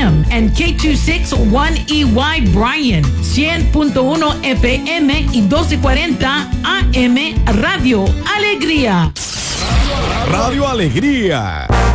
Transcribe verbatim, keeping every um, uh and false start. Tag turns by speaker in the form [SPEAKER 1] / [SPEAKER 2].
[SPEAKER 1] M and K two sixty-one E Y Bryan, cien punto uno F M y doce cuarenta A M Radio Alegría.
[SPEAKER 2] Radio Alegría.